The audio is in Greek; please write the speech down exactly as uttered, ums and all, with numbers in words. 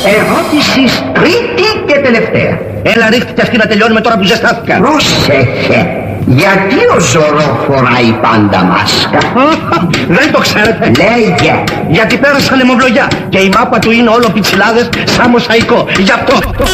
Ερώτηση τρίτη και τελευταία. Έλα ρίχτη και αυτή να τελειώνουμε τώρα που ζεστάθηκα. Πρόσεχε. Γιατί ο Ζωρό φοράει πάντα μάσκα? Δεν το ξέρετε? Λέγε. Γιατί πέρασαν αιμοβλογιά και η μάπα του είναι όλο πιτσιλάδες σαν μοσαϊκό. Γι' αυτό.